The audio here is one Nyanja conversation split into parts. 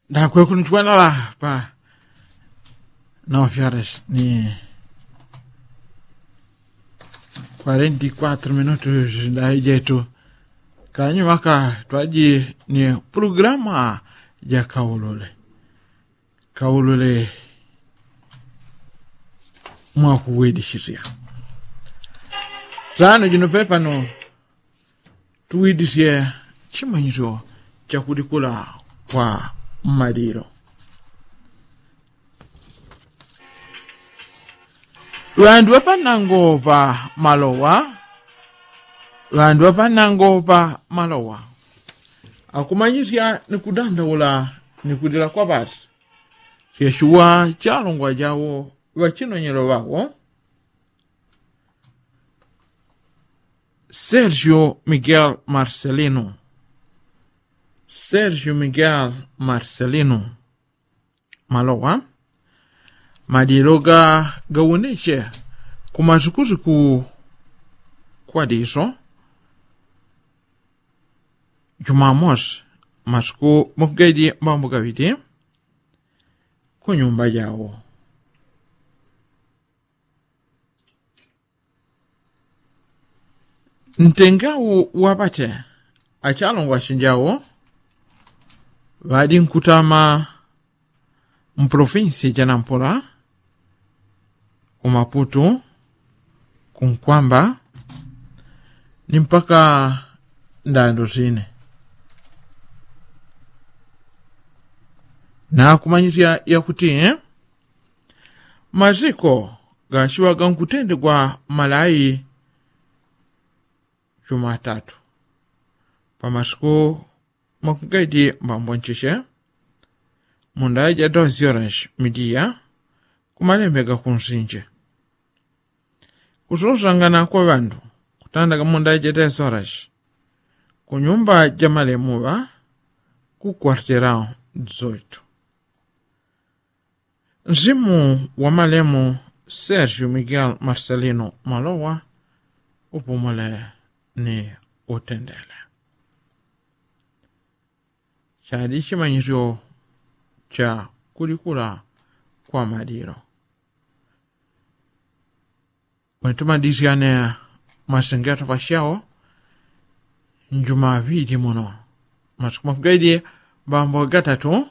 Da kwa kunichwana la pa no fiares ni 44 minutos da jetu kanyi waka twaji ni programa ya kaulule mwaku wedi shiria zano jino pepa no tuwidisye chimanyiro chakudikula kwa madiro vandu vapanangopa malowa akumanyisya nikudandaula nikudila kwa basi syeshuwa chalongwa jawo vachinonyelo wawo Sergio Miguel Marcelino malowa madiloga gawuneshe kumazukuzuku kwa diso Jumamos masuku mukgedi mbambu gawiti kunyumba yawo ntengawo wapate achalongwa shinjawo vadi nkutama mprovinsi janampula kumaputu kunkwamba ni mpaka ndando zine na kumanyisya yakuti maziko gashiwaga nkutendegwa malayi Jumatatu pamasiku makugaidi mbamboncheshe mundaja 12 horas midia kumalembega kunsinje kuzozangana kwa vandu kutandaga mundaja 10 horas kunyumba jamalemuwa ku quarteirão 18 nzimu wa malemu Sergio Miguel Marcelino malowa upumule ni utendele chadi chimanyisyo cha kulikula kwa madiro wentumadisyane masengeto pasyawo njumavili muno masiku makugaidi mbambo gatatu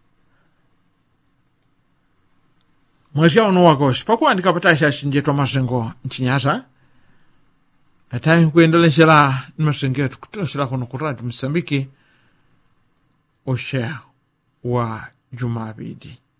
mwezi uno wagosi pakuandika patasha shinjetwa masengo nchinyasa atayi kuendeleshela masengeto kutoshela kuno kuradi Msambiki oshea wa Jumapili